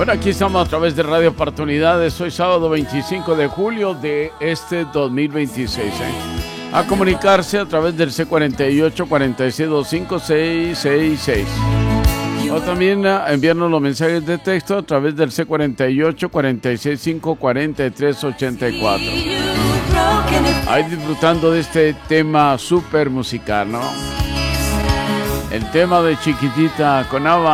Bueno, aquí estamos a través de Radio Oportunidades. Hoy sábado 25 de julio de este 2026. A comunicarse a través del C48 4625 666. O también a enviarnos los mensajes de texto a través del C48 465 4384. Ahí disfrutando de este tema súper musical, ¿no? El tema de Chiquitita con Ava.